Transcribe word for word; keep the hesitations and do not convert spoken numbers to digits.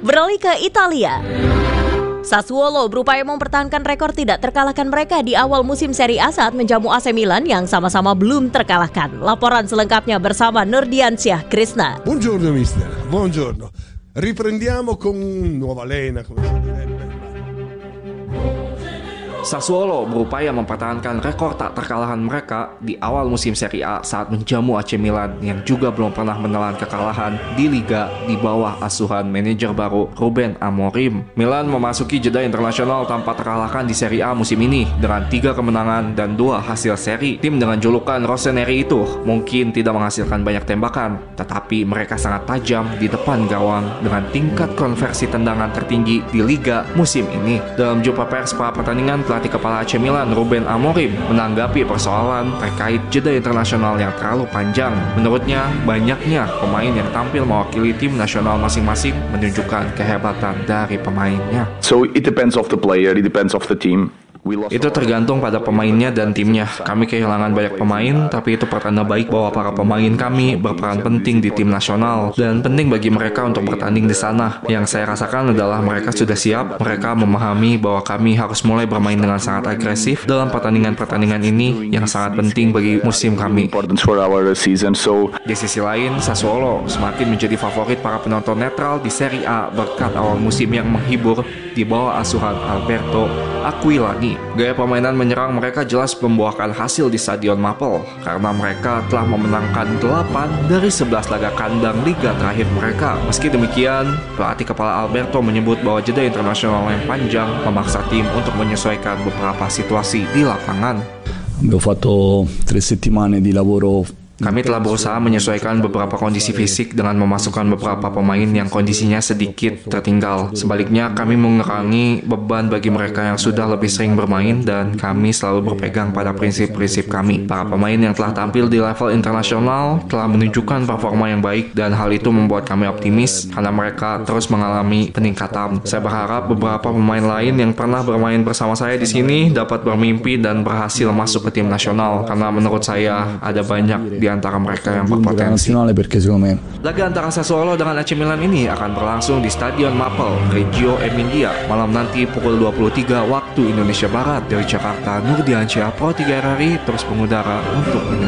Beralih ke Italia. Sassuolo berupaya mempertahankan rekor tidak terkalahkan mereka di awal musim Serie A saat menjamu A C Milan yang sama-sama belum terkalahkan. Laporan selengkapnya bersama Nurdiansyah Krishna. Buongiorno mister, buongiorno. Riprendiamo con nuova lena, come si direbbe. Sassuolo berupaya mempertahankan rekor tak terkalahkan mereka di awal musim Serie A saat menjamu A C Milan yang juga belum pernah menelan kekalahan di Liga di bawah asuhan manajer baru Ruben Amorim. Milan memasuki jeda internasional tanpa terkalahkan di Serie A musim ini dengan tiga kemenangan dan dua hasil seri. Tim dengan julukan Rossoneri itu mungkin tidak menghasilkan banyak tembakan, tetapi mereka sangat tajam di depan gawang dengan tingkat konversi tendangan tertinggi di Liga musim ini. Dalam jumpa pers pra pertandingan, pelatih kepala A C Milan Ruben Amorim menanggapi persoalan terkait jeda internasional yang terlalu panjang. Menurutnya, banyaknya pemain yang tampil mewakili tim nasional masing-masing menunjukkan kehebatan dari pemainnya. So it depends of the player, it depends of the team. Itu tergantung pada pemainnya dan timnya. Kami kehilangan banyak pemain, tapi itu pertanda baik bahwa para pemain kami berperan penting di tim nasional dan penting bagi mereka untuk bertanding di sana. Yang saya rasakan adalah mereka sudah siap, mereka memahami bahwa kami harus mulai bermain dengan sangat agresif dalam pertandingan-pertandingan ini yang sangat penting bagi musim kami. Di sisi lain, Sassuolo semakin menjadi favorit para penonton netral di Serie A berkat awal musim yang menghibur di bawah asuhan Alberto Aquilani. Gaya permainan menyerang mereka jelas membuahkan hasil di Stadion Maple karena mereka telah memenangkan delapan dari sebelas laga kandang liga terakhir mereka. Meski demikian, pelatih kepala Alberto menyebut bahwa jeda internasional yang panjang memaksa tim untuk menyesuaikan beberapa situasi di lapangan. Abbiamo fatto tre settimane di lavoro. Kami telah berusaha menyesuaikan beberapa kondisi fisik dengan memasukkan beberapa pemain yang kondisinya sedikit tertinggal. Sebaliknya, kami mengurangi beban bagi mereka yang sudah lebih sering bermain dan kami selalu berpegang pada prinsip-prinsip kami. Para pemain yang telah tampil di level internasional telah menunjukkan performa yang baik dan hal itu membuat kami optimis karena mereka terus mengalami peningkatan. Saya berharap beberapa pemain lain yang pernah bermain bersama saya di sini dapat bermimpi dan berhasil masuk ke tim nasional karena menurut saya ada banyak di antara mereka yang berpotensi. Laga antara Sassuolo dengan A C Milan ini akan berlangsung di Stadion Maple, Reggio Emilia, malam nanti pukul dua puluh tiga waktu Indonesia Barat. Dari Jakarta, Nurdiansyah, Pro tiga R R I terus mengudara untuk Indonesia.